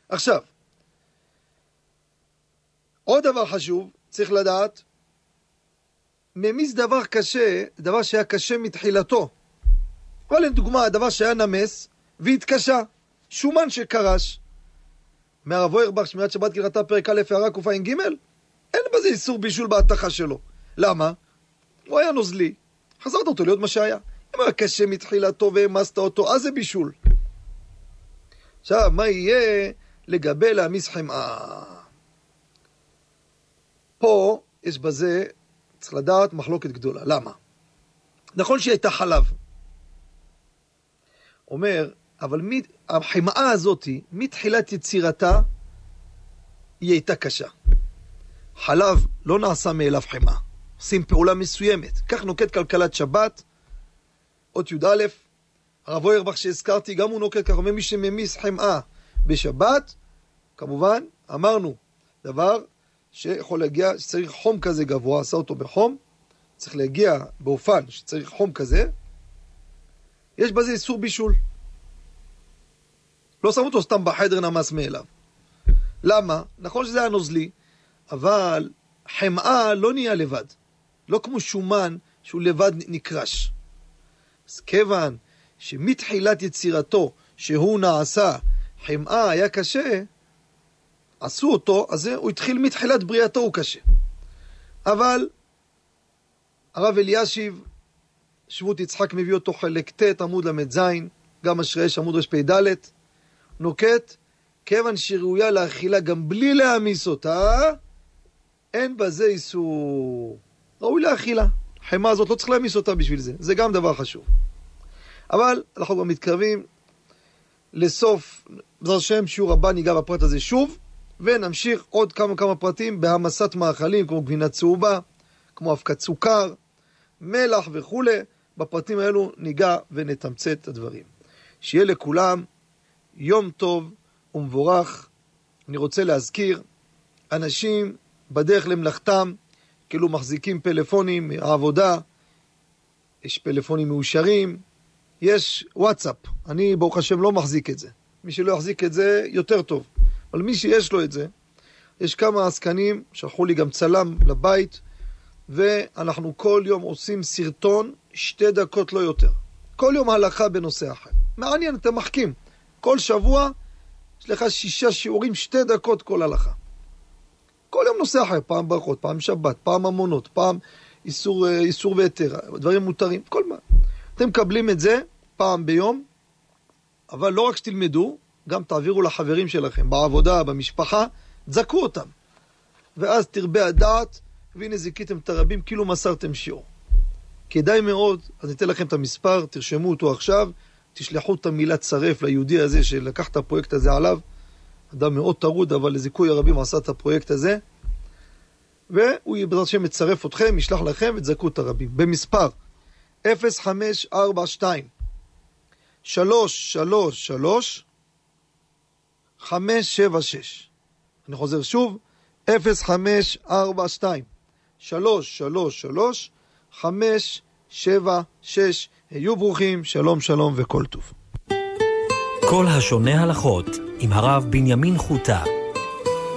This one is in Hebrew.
עכשיו, עוד דבר חשוב, צריך לדעת, ממיס דבר קשה, דבר שהיה קשה מתחילתו. אבל לדוגמה, הדבר שהיה נמס והתקשה, שומן שקרש. מהרב אוירבך, שמירת שבת קראתה פרק א' הערה קע"ג, אין בזה איסור בישול בהתחה שלו. למה? הוא היה נוזלי, חזרת אותו להיות מה שהיה. אם היה קשה מתחילתו והמסת אותו, אז זה בישול. עכשיו, מה יהיה לגבי להמיס חמאה? פה יש בזה, צריך לדעת, מחלוקת גדולה. למה? נכון שהיא הייתה חלב. אומר, אבל החמאה הזאת, מתחילת יצירתה, היא הייתה קשה. חלב לא נעשה מאליו חמאה. עושים פעולה מסוימת. כך נוקט כלכלת שבת, אות י"א, הרב אוירבך שהזכרתי, גם הוא נוקט כך, אומר מי שממיס חמאה בשבת, כמובן, אמרנו, דבר שיכול להגיע, שצריך חום כזה גבוה, עשה אותו בחום, צריך להגיע באופן שצריך חום כזה, יש בזה איסור בישול. לא שמו אותו סתם בחדר נמס מאליו. למה? נכון שזה היה נוזלי, אבל חמאה לא נהיה לבד. לא כמו שומן שהוא לבד נקרש. אז כיוון שמתחילת יצירתו שהוא נעשה, חמאה היה קשה, עשו אותו, אז הוא התחיל מתחילת בריאתו הוא קשה. אבל הרב אלישיב, שבות יצחק מביא אותו חלק ט' עמוד ל"ז, גם אשרי עמוד רפ"ד, נוקט, כיוון שראויה לאכילה גם בלי להמיס אותה, אין בזה איסור. ראוי לאכילה. החמאה הזאת לא צריך להמיס אותה בשביל זה. זה גם דבר חשוב. אבל אנחנו גם מתקרבים לסוף, בעזרת השם, שיעור הבא ניגע בפרט הזה שוב, ונמשיך עוד כמה פרטים בהמסת מאכלים, כמו גבינה צהובה, כמו אבקת סוכר, מלח וכו'. בפרטים האלו ניגע ונתמצת את הדברים. שיהיה לכולם יום טוב ומבורך. אני רוצה להזכיר, אנשים בדרך למלאכתם, כאילו מחזיקים פלאפונים מהעבודה, יש פלאפונים מאושרים, יש וואטסאפ. אני ברוך השם לא מחזיק את זה. מי שלא יחזיק את זה יותר טוב. אבל מי שיש לו את זה, יש כמה עסקנים, שלחו לי גם צלם לבית, ואנחנו כל יום עושים סרטון 2 דקות לא יותר. כל יום הלכה בנושא אחר. מעניין, אתם מחכים. כל שבוע יש לך 6 שיעורים, 2 דקות כל הלכה. כל יום נושא אחר, פעם ברכות, פעם שבת, פעם אמונות, פעם איסור ויתר, דברים מותרים, כל מה. אתם מקבלים את זה פעם ביום, אבל לא רק שתלמדו, גם תעבירו לחברים שלכם, בעבודה, במשפחה, תזכו אותם. ואז תרבה הדעת, והנה זיקיתם את הרבים, כאילו מסרתם שיעור. כדאי מאוד, אז ניתן לכם את המספר, תרשמו אותו עכשיו, תשלחו את המילה צרף ליהודי הזה שלקח את הפרויקט הזה עליו, אדם מאוד טרוד, אבל לזיכוי הרבים עשה את הפרויקט הזה, והוא בעזרת השם מצרף אתכם, ישלח לכם ותזכו את הרבים. במספר 0542 333 576. אני חוזר שוב, 0542 333 576. היו ברוכים, שלום שלום וכל טוב. כל השונה הלכות עם הרב בנימין חוטה.